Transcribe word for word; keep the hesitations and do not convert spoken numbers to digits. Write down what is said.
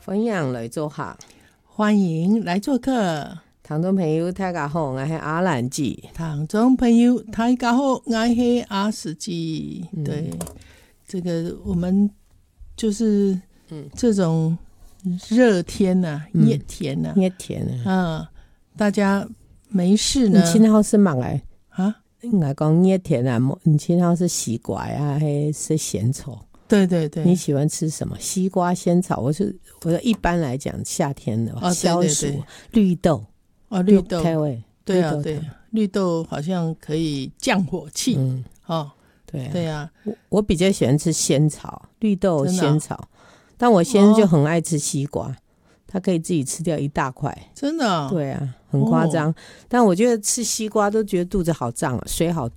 欢迎来做客， 欢迎来做客。 听众朋友大家好，我是阿兰姐。 听众朋友大家好，我是阿史记、嗯、对，这个我们就是这种热天啊、嗯、热天啊热天啊、 嗯、大家没事呢。 你今好是忙来啊？ 应该讲热天啊，你今好是西瓜啊，还是仙草？ 对对对， 你喜欢吃什么？西瓜、仙草，我是我一般来讲夏天的哦， 消暑，绿豆哦，绿豆，对啊，对，绿豆好像可以降火气，嗯，哦， 对啊， 对啊， 我我比较喜欢吃仙草，绿豆、仙草，但我先生就很爱吃西瓜。哦，他可以自己吃掉一大块， 真的、哦？ 对啊，很夸张、哦。但我觉得吃西瓜都觉得肚子好胀，水好